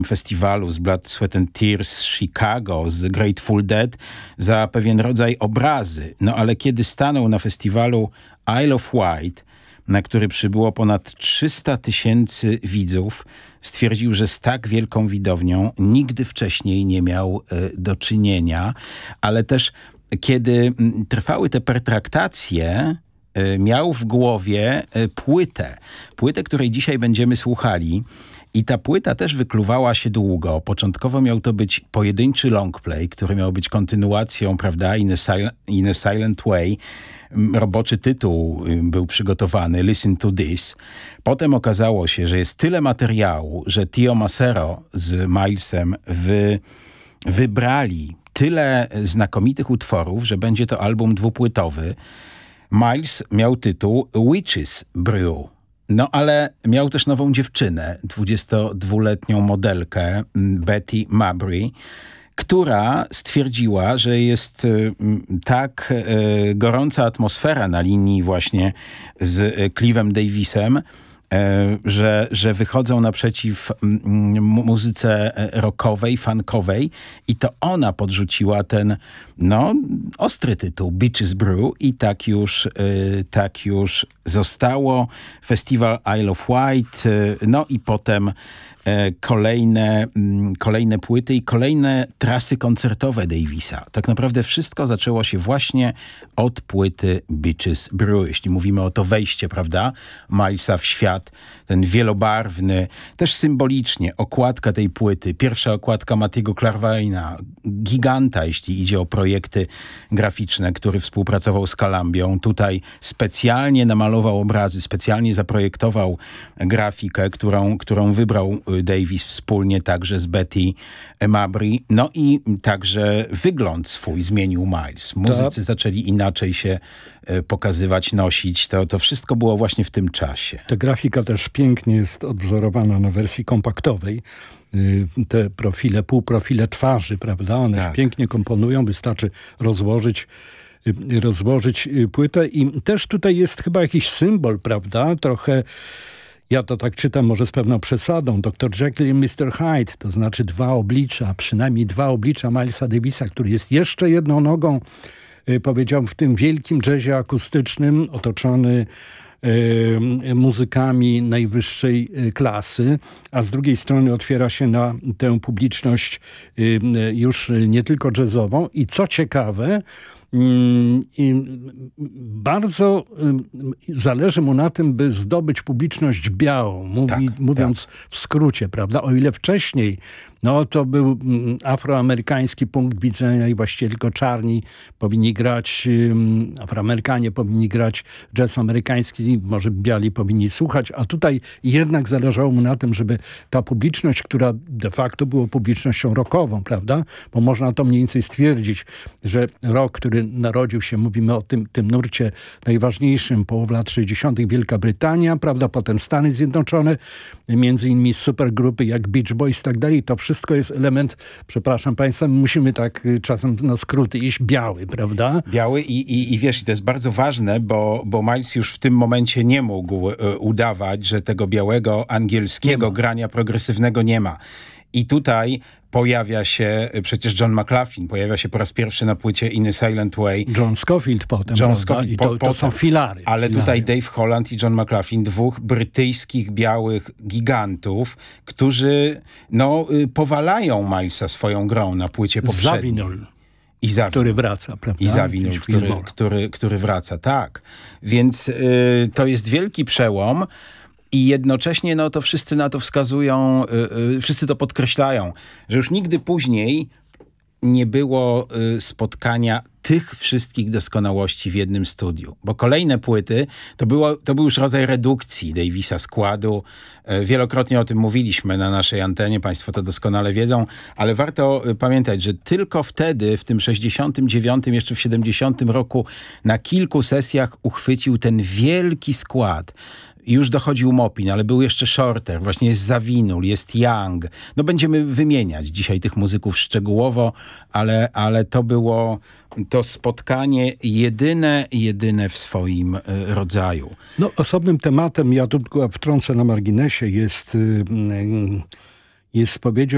festiwalu z Blood, Sweat and Tears z Chicago, z Grateful Dead za pewien rodzaj obrazy. No ale kiedy stanął na festiwalu Isle of Wight, na który przybyło ponad 300 000 widzów, stwierdził, że z tak wielką widownią nigdy wcześniej nie miał do czynienia, ale też kiedy trwały te pertraktacje, miał w głowie płytę, której dzisiaj będziemy słuchali. I ta płyta też wykluwała się długo. Początkowo miał to być pojedynczy longplay, który miał być kontynuacją, prawda, In a Silent Way. Roboczy tytuł był przygotowany, Listen to This. Potem okazało się, że jest tyle materiału, że Tio Macero z Milesem wybrali tyle znakomitych utworów, że będzie to album dwupłytowy. Miles miał tytuł Witch's Brew. No ale miał też nową dziewczynę, 22-letnią modelkę Betty Mabry, która stwierdziła, że jest tak gorąca atmosfera na linii właśnie z Clive'em Davisem, że wychodzą naprzeciw muzyce rockowej, funkowej i to ona podrzuciła ten ostry tytuł Bitches Brew i tak już zostało. Festiwal Isle of Wight, no i potem kolejne płyty i kolejne trasy koncertowe Davisa. Tak naprawdę wszystko zaczęło się właśnie od płyty Bitches Brew. Jeśli mówimy o to wejście, prawda, Milesa w świat, ten wielobarwny, też symbolicznie okładka tej płyty, pierwsza okładka Mattiego Clarvaina, giganta, jeśli idzie o projekty graficzne, który współpracował z Columbią. Tutaj specjalnie namalował obrazy, specjalnie zaprojektował grafikę, którą wybrał Davis wspólnie także z Betty Mabry. No i także wygląd swój zmienił Miles. Muzycy zaczęli inaczej się pokazywać, nosić. To wszystko było właśnie w tym czasie. Ta grafika też pięknie jest odwzorowana na wersji kompaktowej. Te profile, półprofile twarzy, prawda? One się pięknie komponują. Wystarczy rozłożyć płytę i też tutaj jest chyba jakiś symbol, prawda? Trochę, ja to tak czytam może z pewną przesadą, Dr. Jekyll i Mr. Hyde, to znaczy przynajmniej dwa oblicza Milesa Davisa, który jest jeszcze jedną nogą, powiedziałbym, w tym wielkim jazzie akustycznym, otoczony muzykami najwyższej klasy, a z drugiej strony otwiera się na tę publiczność już nie tylko jazzową. I co ciekawe, bardzo zależy mu na tym, by zdobyć publiczność białą, mówiąc w skrócie, prawda? O ile wcześniej to był afroamerykański punkt widzenia i właściwie tylko czarni powinni grać, Afroamerykanie powinni grać jazz amerykański, może biali powinni słuchać, a tutaj jednak zależało mu na tym, żeby ta publiczność, która de facto była publicznością rockową, prawda? Bo można to mniej więcej stwierdzić, że rock, który narodził się, mówimy o tym nurcie najważniejszym, połowa lat 60. Wielka Brytania, prawda? Potem Stany Zjednoczone, między innymi supergrupy jak Beach Boys i tak dalej. To wszystko jest element, przepraszam państwa, musimy tak czasem na skróty iść, biały, prawda? Biały i wiesz, to jest bardzo ważne, bo Miles już w tym momencie nie mógł udawać, że tego białego angielskiego grania progresywnego nie ma. I tutaj pojawia się przecież John McLaughlin, pojawia się po raz pierwszy na płycie In a Silent Way. John Scofield potem, I to są filary. Ale tutaj Dave Holland i John McLaughlin, dwóch brytyjskich białych gigantów, którzy powalają Milesa swoją grą na płycie poprzedniej. Zawinul, który wraca, prawda? I Zawinul, który wraca, tak. Więc to jest wielki przełom. I jednocześnie to wszyscy na to wskazują, wszyscy to podkreślają, że już nigdy później nie było spotkania tych wszystkich doskonałości w jednym studiu. Bo kolejne płyty to był już rodzaj redukcji Davisa składu. Wielokrotnie o tym mówiliśmy na naszej antenie, państwo to doskonale wiedzą, ale warto pamiętać, że tylko wtedy, w tym 69, jeszcze w 70 roku, na kilku sesjach uchwycił ten wielki skład. Już dochodził Mopin, ale był jeszcze Shorter, właśnie jest Zawinul, jest Young. Będziemy wymieniać dzisiaj tych muzyków szczegółowo, ale to było to spotkanie jedyne w swoim rodzaju. Osobnym tematem, ja tu tylko wtrącę na marginesie, jest spowiedź